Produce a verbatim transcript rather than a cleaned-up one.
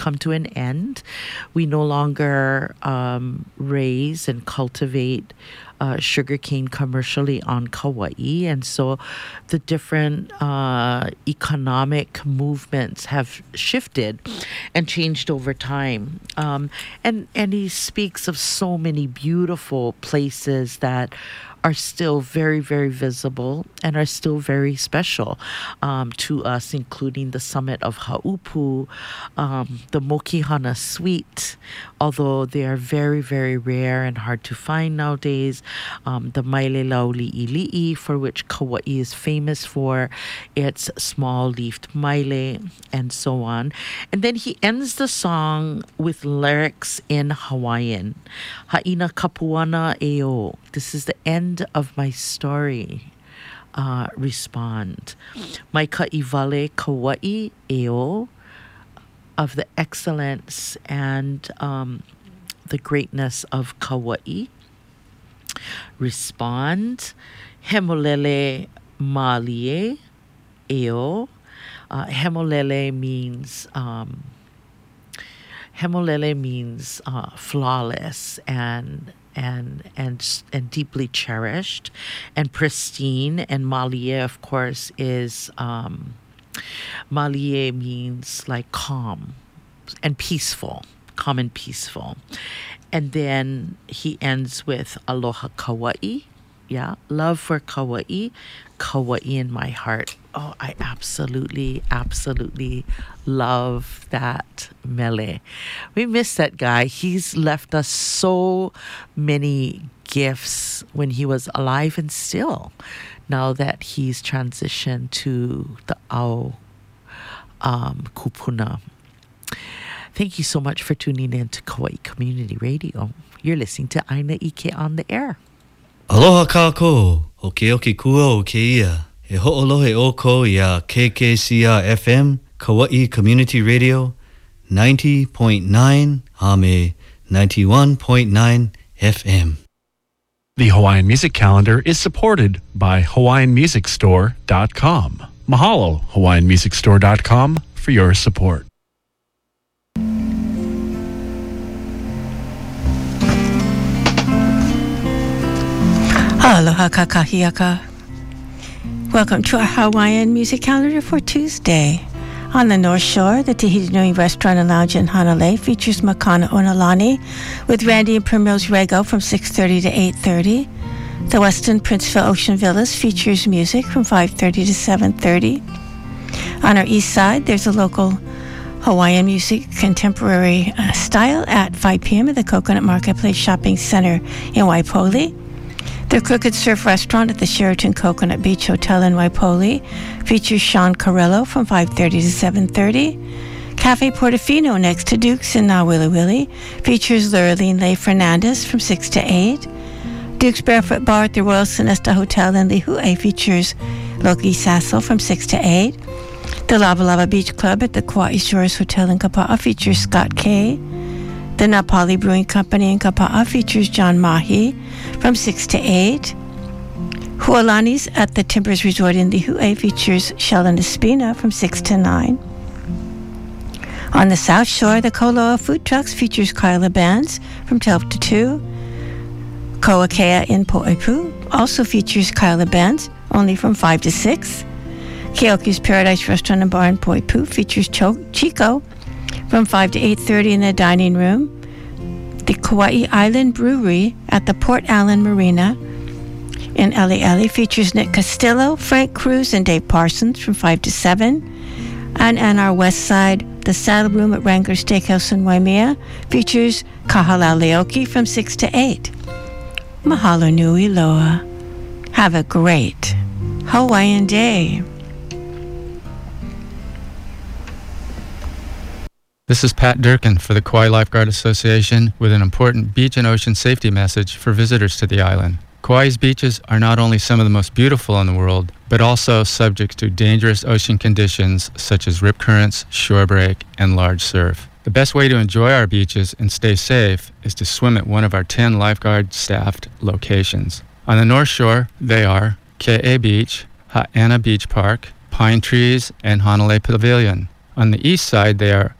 come to an end. We no longer um, raise and cultivate uh, sugarcane commercially on Kauai. And so the different uh, economic movements have shifted and changed over time. Um, and, and he speaks of so many beautiful places that are still very, very visible and are still very special um, to us, including the summit of Haupu, um, the Mokihana Suite, although they are very, very rare and hard to find nowadays. Um, the Maile Li'ili'i, for which Kauai is famous for its small-leafed maile, and so on. And then he ends the song with lyrics in Hawaiian. Ha'ina kapuana eo. This is the end of my story. Uh, respond. Mai ka'ivale Kauai eo, of the excellence and um, the greatness of Kauai. Respond. Hemolele malie eo. Uh, hemolele means um, hemolele means uh, flawless and and and and deeply cherished and pristine. And malie, of course, is um, malie means like calm and peaceful, calm and peaceful. And then he ends with aloha Kauai. Yeah, love for Kauai, Kauai in my heart. Oh, I absolutely, absolutely love that mele. We miss that guy. He's left us so many gifts when he was alive, and still, now that he's transitioned to the Ao um, Kupuna. Thank you so much for tuning in to Kauai Community Radio. You're listening to Aina Ike on the air. Aloha kākou, o ke oki kua o ke ia. E ho'olohe o ko ia K K C R F M, Kauai Community Radio, ninety point nine, Ame ninety-one point nine F M. The Hawaiian Music Calendar is supported by Hawaiian Music Store dot com. Mahalo, Hawaiian Music Store dot com, for your support. Aloha kakahiaka. Welcome to our Hawaiian Music Calendar for Tuesday. On the North Shore, the Tahiti Nui Restaurant and Lounge in Hanalei features Makana Onalani with Randy and Primrose Rego from six thirty to eight thirty. The Westin Princeville Ocean Villas features music from five thirty to seven thirty. On our east side, there's a local Hawaiian music contemporary uh, style at five p.m. at the Coconut Marketplace Shopping Center in Waipoli. The Crooked Surf Restaurant at the Sheraton Coconut Beach Hotel in Waipoli features Sean Corello from five thirty to seven thirty. Cafe Portofino next to Duke's in Nawiliwili features Lurleen Leigh Fernandez from six to eight. Duke's Barefoot Bar at the Royal Sonesta Hotel in Lihue features Loki Sassel from six to eight. The Lava Lava Beach Club at the Kauai Shores Hotel in Kapa'a features Scott Kay. The Napali Brewing Company in Kapa'a features John Mahi from six to eight. Hualani's at the Timbers Resort in Lihue features Sheldon Espina from six to nine. On the South Shore, the Koloa Food Trucks features Kyla Bands from twelve to two. Koakea in Poipu also features Kyla Bands, only from five to six. Keoki's Paradise Restaurant and Bar in Poipu features Cho- Chico from five to eight thirty in the dining room. The Kauai Island Brewery at the Port Allen Marina in Eli Eli features Nick Castillo, Frank Cruz, and Dave Parsons from five to seven. And on our west side, the Saddle Room at Wrangler Steakhouse in Waimea features Kahalau Leoki from six to eight. Mahalo nui loa. Have a great Hawaiian day. This is Pat Durkin for the Kauai Lifeguard Association with an important beach and ocean safety message for visitors to the island. Kauai's beaches are not only some of the most beautiful in the world, but also subject to dangerous ocean conditions such as rip currents, shore break, and large surf. The best way to enjoy our beaches and stay safe is to swim at one of our ten lifeguard-staffed locations. On the North Shore, they are Ke'e Beach, Ha'ana Beach Park, Pine Trees, and Hanalei Pavilion. On the east side, they are